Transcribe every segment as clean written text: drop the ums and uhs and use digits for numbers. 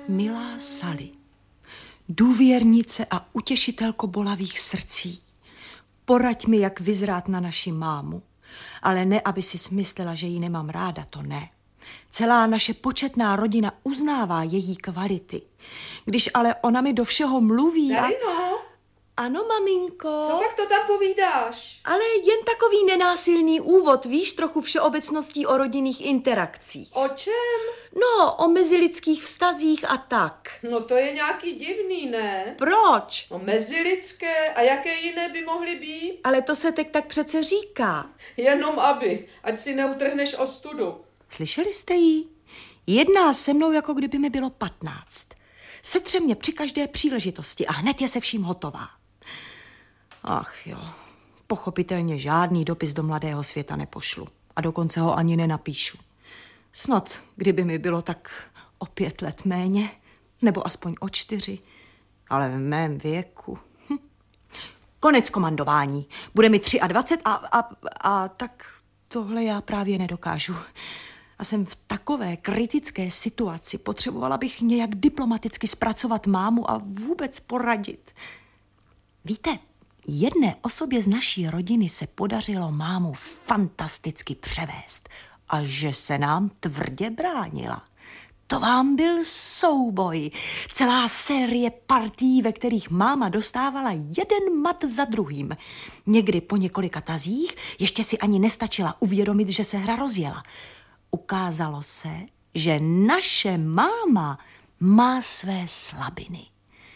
Milá Sally, důvěrnice a utěšitelko bolavých srdcí, poraď mi, jak vyzrát na naši mámu, ale ne, aby si smyslela, že ji nemám ráda, to ne. Celá naše početná rodina uznává její kvality. Když ale ona mi do všeho mluví Darino? Ano, maminko. Co pak to tam povídáš? Ale jen takový nenásilný úvod, víš, trochu všeobecností o rodinných interakcích. O čem? No, o mezilidských vztazích a tak. No to je nějaký divný, ne? Proč? No mezilidské a jaké jiné by mohly být? Ale to se teď tak přece říká. Jenom aby, ať si neutrhneš ostudu. Slyšeli jste jí? Jedná se mnou, jako kdyby mi bylo 15. Setře mě při každé příležitosti a hned je se vším hotová. Ach jo, pochopitelně žádný dopis do mladého světa nepošlu. A dokonce ho ani nenapíšu. Snad, kdyby mi bylo tak o 5 let méně, nebo aspoň o 4, ale v mém věku. Konec komandování. Bude mi 23 a tak tohle já právě nedokážu. A jsem v takové kritické situaci. Potřebovala bych nějak diplomaticky zpracovat mámu a vůbec poradit. Víte, jedné osobě z naší rodiny se podařilo mámu fantasticky převést a že se nám tvrdě bránila. To vám byl souboj. Celá série partií, ve kterých máma dostávala jeden mat za druhým. Někdy po několika tazích ještě si ani nestačila uvědomit, že se hra rozjela. Ukázalo se, že naše máma má své slabiny.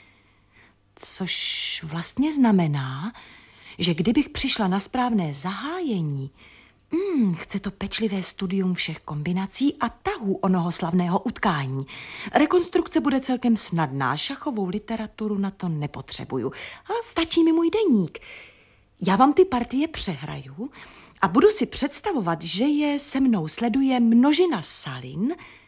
Což vlastně znamená, že kdybych přišla na správné zahájení, chce to pečlivé studium všech kombinací a tahů onoho slavného utkání. Rekonstrukce bude celkem snadná, šachovou literaturu na to nepotřebuju. A stačí mi můj deník. Já vám ty partie přehraju a budu si představovat, že je se mnou sleduje množina salin,